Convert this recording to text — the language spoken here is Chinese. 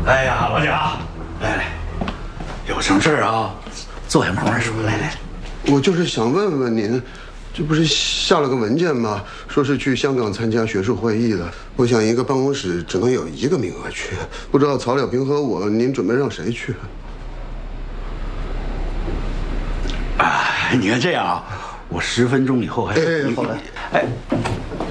哎呀，老贾，来，有什么事啊？坐下慢慢说。来， 我就是想问问您，这不是下了个文件吗？说是去香港参加学术会议的。我想一个办公室只能有1个名额去，不知道曹了平和我，您准备让谁去？ 你看这样啊，我10分钟以后还…… 好嘞。